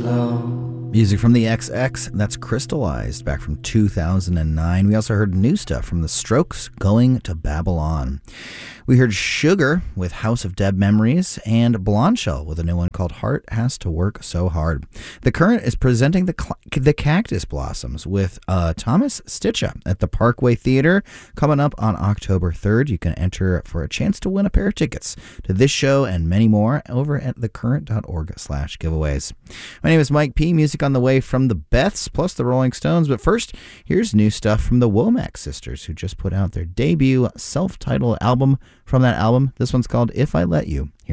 Music from the XX, that's Crystallized, back from 2009. We also heard new stuff from The Strokes, Going to Babylon. We heard Sugar with House of Dead Memories and Blondshell with a new one called Heart Has to Work So Hard. The Current is presenting the Cactus Blossoms with Thomas Stitcha at the Parkway Theater coming up on October 3rd. You can enter for a chance to win a pair of tickets to this show and many more over at thecurrent.org/giveaways. My name is Mike P. Music on the way from the Beths plus the Rolling Stones. But first, here's new stuff from the Womack Sisters, who just put out their debut self-titled album. From that album, this one's called If I Let You. Here